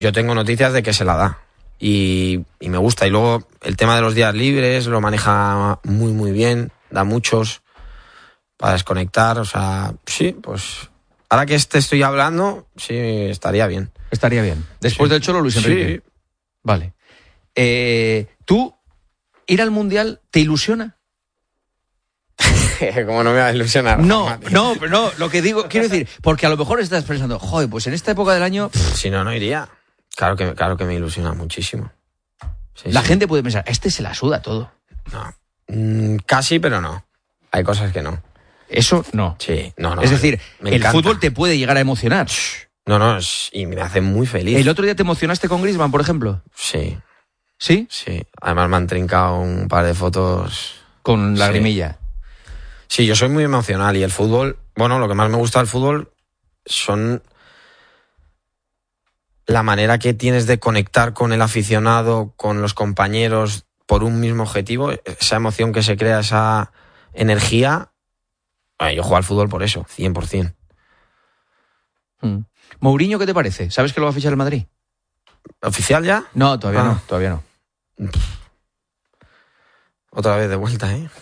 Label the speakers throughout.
Speaker 1: Yo tengo noticias de que se la da y me gusta. Y luego el tema de los días libres lo maneja muy, muy bien, da muchos para desconectar. O sea, sí, pues ahora que estoy hablando, sí, estaría bien.
Speaker 2: Estaría bien. Después del Cholo, Luis Enrique.
Speaker 1: Sí.
Speaker 2: Vale. ¿Tú, ir al Mundial, te ilusiona?
Speaker 1: Como no me va a ilusionar.
Speaker 2: No, pero no, lo que digo, quiero decir, porque a lo mejor estás pensando, joder, pues en esta época del año...
Speaker 1: Si no, no iría. Claro que me ilusiona muchísimo. Sí,
Speaker 2: la gente puede pensar, se la suda todo.
Speaker 1: No, casi, pero no. Hay cosas que no.
Speaker 2: Eso no.
Speaker 1: Sí, no.
Speaker 2: Es decir, el
Speaker 1: encanta.
Speaker 2: fútbol te puede llegar a emocionar.
Speaker 1: No, y me hace muy feliz.
Speaker 2: ¿El otro día te emocionaste con Griezmann, por ejemplo?
Speaker 1: Sí.
Speaker 2: ¿Sí?
Speaker 1: Sí. Además me han trincado un par de fotos.
Speaker 2: Con lagrimilla.
Speaker 1: Sí, yo soy muy emocional y el fútbol, bueno, lo que más me gusta del fútbol son la manera que tienes de conectar con el aficionado, con los compañeros por un mismo objetivo, esa emoción que se crea, esa energía. Yo juego al fútbol por eso, 100%.
Speaker 2: Mourinho, ¿qué te parece? ¿Sabes que lo va a fichar el Madrid?
Speaker 1: ¿Oficial ya?
Speaker 2: No, todavía no.
Speaker 1: Otra vez de vuelta, ¿eh?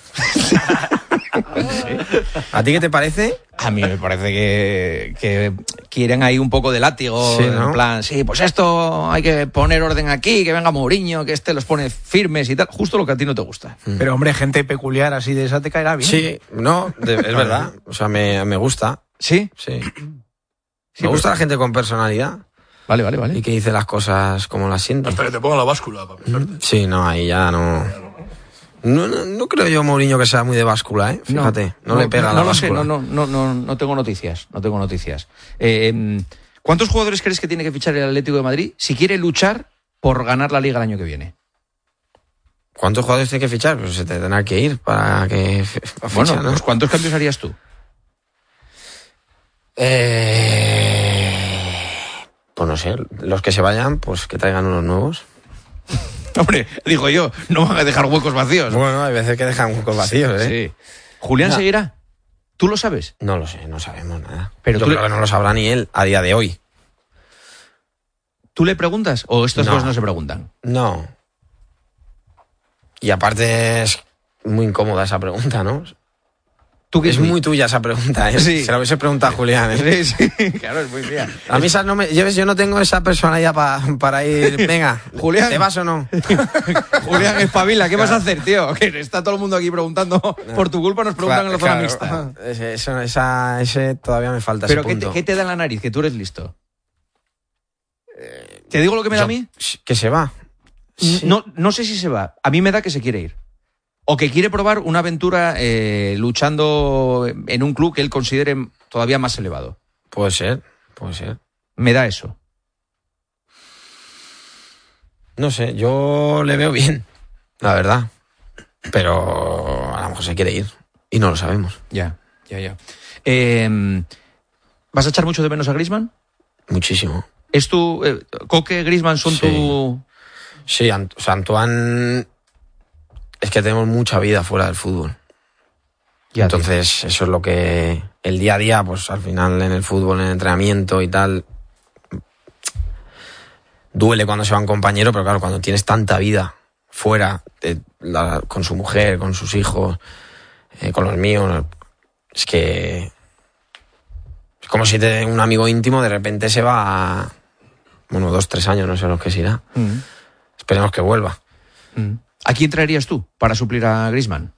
Speaker 1: ¿A ti qué te parece?
Speaker 2: A mí me parece que quieren ahí un poco de látigo,
Speaker 1: sí, ¿no?
Speaker 2: En plan, sí, pues esto hay que poner orden aquí, que venga Mourinho, que los pone firmes y tal, justo lo que a ti no te gusta.
Speaker 3: Pero hombre, gente peculiar así de esa te caerá bien.
Speaker 1: Sí, no, es verdad, o sea, me gusta.
Speaker 2: ¿Sí?
Speaker 1: Sí. Me gusta la gente con personalidad.
Speaker 2: Vale.
Speaker 1: Y que dice las cosas como las siente.
Speaker 4: Hasta que te ponga la báscula para pensarte.
Speaker 1: Sí, no, ahí ya no... No creo yo, Mourinho, que sea muy de báscula, ¿eh? Fíjate, no le pega la báscula.
Speaker 2: No tengo noticias. ¿Cuántos jugadores crees que tiene que fichar el Atlético de Madrid si quiere luchar por ganar la Liga el año que viene?
Speaker 1: ¿Cuántos jugadores tiene que fichar? Pues se te tendrá que ir para que ficha, ¿no?
Speaker 2: Pues ¿cuántos cambios harías tú?
Speaker 1: Pues no sé, los que se vayan, pues que traigan unos nuevos.
Speaker 2: Hombre, digo yo, no van a dejar huecos vacíos.
Speaker 1: Bueno, hay veces que dejan huecos vacíos, ¿eh?
Speaker 2: Sí. ¿Julián seguirá? ¿Tú lo sabes?
Speaker 1: No lo sé, no sabemos nada.
Speaker 2: Pero
Speaker 1: yo creo que no lo sabrá ni él a día de hoy.
Speaker 2: ¿Tú le preguntas o estas cosas no se preguntan?
Speaker 1: No. Y aparte es muy incómoda esa pregunta, ¿no? Es muy tuya esa pregunta, ¿eh?
Speaker 2: Sí.
Speaker 1: Se la hubiese preguntado a Julián, ¿eh?
Speaker 2: Sí, claro, es muy fea.
Speaker 1: A mí esas no me... Yo no tengo esa personalidad para ir... Venga,
Speaker 2: Julián,
Speaker 1: ¿te vas o no?
Speaker 2: Julián, espabila, ¿qué vas a hacer, tío? Que está todo el mundo aquí preguntando. Por tu culpa nos preguntan en la zona mixta.
Speaker 1: Ese todavía me falta.
Speaker 2: Pero
Speaker 1: ese punto.
Speaker 2: ¿qué te da en la nariz? Que tú eres listo. ¿Te digo lo que me da a mí?
Speaker 1: Que se va. Sí.
Speaker 2: No sé si se va. A mí me da que se quiere ir. O que quiere probar una aventura luchando en un club que él considere todavía más elevado.
Speaker 1: Puede ser.
Speaker 2: Me da eso.
Speaker 1: No sé, yo le veo bien, la verdad. Pero a lo mejor se quiere ir y no lo sabemos.
Speaker 2: Ya. ¿Vas a echar mucho de menos a Griezmann?
Speaker 1: Muchísimo.
Speaker 2: ¿Es tu... Coque, Griezmann son tu...?
Speaker 1: Sí, Antoine... Es que tenemos mucha vida fuera del fútbol. Entonces, eso es lo que... El día a día, pues al final en el fútbol, en el entrenamiento y tal... Duele cuando se va un compañero, pero claro, cuando tienes tanta vida fuera, con su mujer, con sus hijos, con los míos, es que... Es como si un amigo íntimo de repente se va a... 2-3 años, no sé los que se irá. Esperemos que vuelva.
Speaker 2: ¿A quién traerías tú para suplir a Griezmann?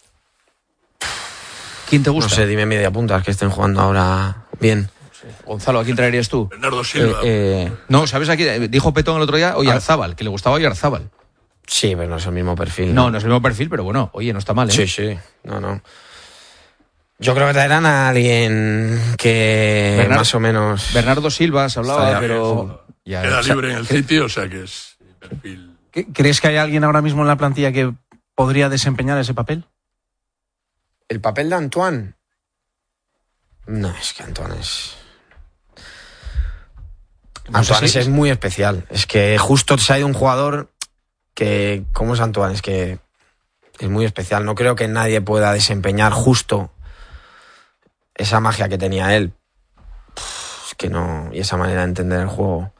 Speaker 2: ¿Quién te gusta?
Speaker 1: No sé, dime media punta, que estén jugando ahora bien.
Speaker 2: Gonzalo, ¿a quién traerías tú?
Speaker 4: Bernardo Silva.
Speaker 2: No, ¿sabes a quién? Dijo Petón el otro día Oyarzábal, que le gustaba Oyarzábal.
Speaker 1: Sí, pero no es el mismo perfil.
Speaker 2: No es el mismo perfil, pero bueno, oye, no está mal, ¿eh?
Speaker 1: Sí. No. Yo creo que traerán a alguien que más o menos...
Speaker 2: Bernardo Silva se hablaba, pero...
Speaker 4: Queda libre en el City, o sea que es perfil...
Speaker 3: ¿Crees que hay alguien ahora mismo en la plantilla que podría desempeñar ese papel?
Speaker 1: ¿El papel de Antoine? No, es que Antoine es... Antoine es muy especial. Es que justo se ha ido un jugador que... ¿Cómo es Antoine? Es que es muy especial. No creo que nadie pueda desempeñar justo esa magia que tenía él. Es que no... Y esa manera de entender el juego.